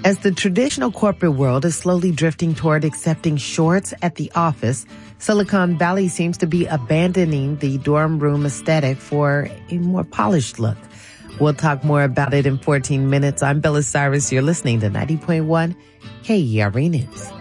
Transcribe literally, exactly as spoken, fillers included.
As the traditional corporate world is slowly drifting toward accepting shorts at the office, Silicon Valley seems to be abandoning the dorm room aesthetic for a more polished look. We'll talk more about it in fourteen minutes. I'm Bella Cyrus. You're listening to ninety point one K E R A News.